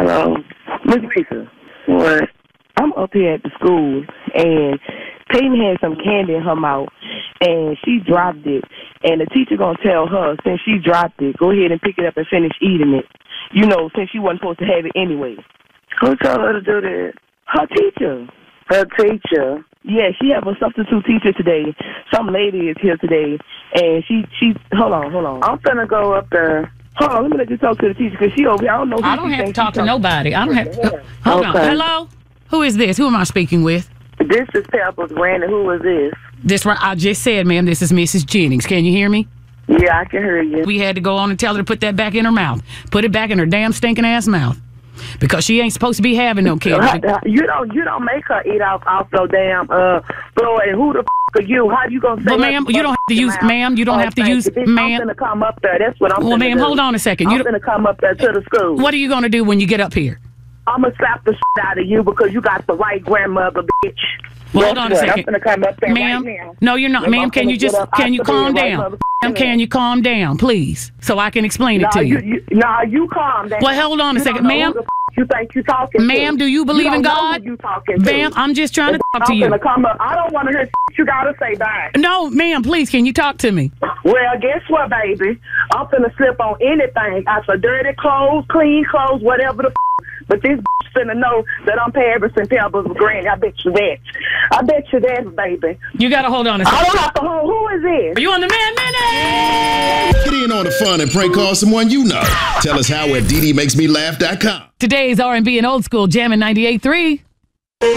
Hello. Miss Lisa. What? I'm up here at the school, and Peyton had some candy in her mouth, and she dropped it. And the teacher going to tell her, since she dropped it, go ahead and pick it up and finish eating it. You know, since she wasn't supposed to have it anyway. Who told her to do that? Her teacher. Her teacher? Yeah, she have a substitute teacher today. Some lady is here today, and she hold on. I'm finna go up there. Hold on, let me let you talk to the teacher, because she over here. I don't know who I don't have to talk to nobody. I don't have to. Hold on. Okay. Hello? Who is this? Who am I speaking with? This is Pebbles. Randy, who is this? This I just said, ma'am, this is Mrs. Jennings. Can you hear me? Yeah, I can hear you. We had to go on and tell her to put that back in her mouth. Put it back in her damn stinking ass mouth. Because she ain't supposed to be having no kids. You don't make her eat off no damn floor. And who the f*** are you? How you gonna say? Well, ma'am, you don't have to use, ma'am. You don't have to use, ma'am. I'm gonna come up there. That's what I'm. Well, ma'am, hold on a second. I'm gonna come up there to the school. What are you gonna do when you get up here? I'm gonna slap the shit out of you because you got the right grandmother, bitch. Well, hold on a second. I'm gonna come up there ma'am, right now. no, you're not. Ma'am, can you calm down? Ma'am, can you calm down, please, so I can explain it to you? You calm down. Well, hold on a second, ma'am. You think you talking? Ma'am, do you believe in God? You talking to? Ma'am, I'm just trying to talk to you. Come up. I don't want to hear you gotta say bye. No, ma'am, please, can you talk to me? Well, guess what, baby? I'm finna slip on anything. I said dirty clothes, clean clothes, whatever the but this finna know that I'm Paris and Pebbles with Granny. I bet you that. I bet you that, baby. You gotta hold on a second. I don't have to hold. Who is this? Are you on the Man Minute? Get in on the fun and prank call someone you know. Tell us how at DDMakesMeLaugh.com. Today's R&B and old school jamming 98.3.